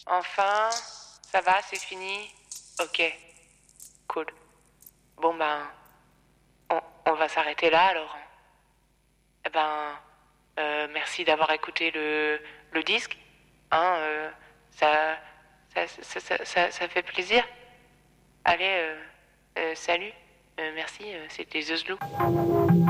Enfin, ça va, c'est fini? Ok, cool. Bon ben, on va s'arrêter là alors. Eh ben, merci d'avoir écouté le disque. Hein, ça, ça fait plaisir. Allez, salut. Merci, c'était The Zlou.